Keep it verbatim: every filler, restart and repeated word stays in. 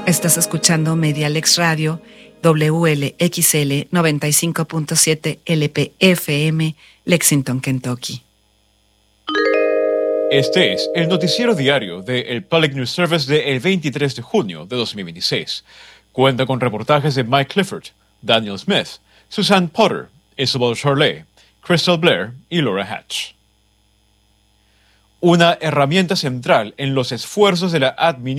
Estás escuchando Medialex Radio, W L X L noventa y cinco punto siete L P F M, Lexington, Kentucky. Este es el noticiero diario de el Public News Service del veintitrés de junio de dos mil veintiséis. Cuenta con reportajes de Mike Clifford, Daniel Smith, Suzanne Potter, Isabel Charlet, Crystal Blair y Laura Hatch. Una herramienta central en los esfuerzos de la administración